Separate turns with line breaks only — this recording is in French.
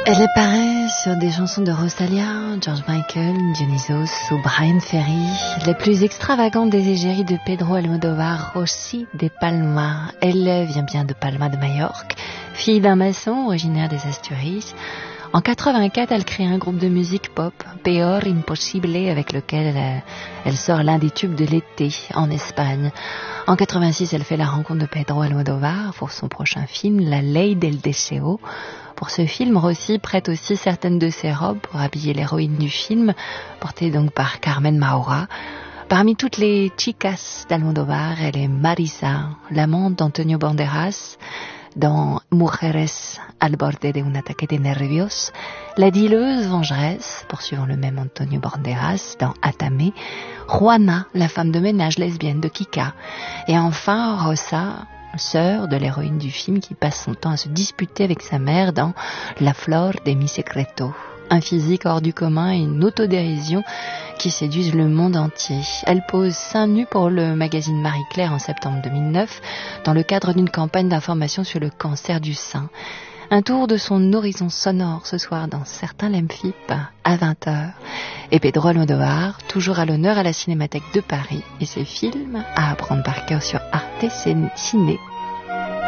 Elle apparaît sur des chansons de Rosalia, George Michael, Dionysos ou Brian Ferry, les plus extravagantes des égéries de Pedro Almodóvar, Rosy de Palma. Elle vient bien de Palma de Majorque, fille d'un maçon originaire des Asturies. En 84, elle crée un groupe de musique pop, Peor Impossible, avec lequel elle sort l'un des tubes de l'été en Espagne. En 86, elle fait la rencontre de Pedro Almodóvar pour son prochain film, La Ley del Deseo. Pour ce film, Rosy prête aussi certaines de ses robes pour habiller l'héroïne du film, portée donc par Carmen Maura. Parmi toutes les chicas d'Almodóvar, elle est Marisa, l'amante d'Antonio Banderas, dans Mujeres al borde de un ataque de nervios, la dileuse vengeresse, poursuivant le même Antonio Banderas, dans Atame, Juana, la femme de ménage lesbienne de Kika, et enfin Rosa, sœur de l'héroïne du film qui passe son temps à se disputer avec sa mère dans La Flor de mi Secreto. Un physique hors du commun et une autodérision qui séduisent le monde entier. Elle pose seins nus pour le magazine Marie-Claire en septembre 2009 dans le cadre d'une campagne d'information sur le cancer du sein. Un tour de son horizon sonore ce soir dans Certains l'aiment Philippe à 20h. Et Pedro Almodóvar, toujours à l'honneur à la Cinémathèque de Paris et ses films à apprendre par cœur sur Arte Ciné.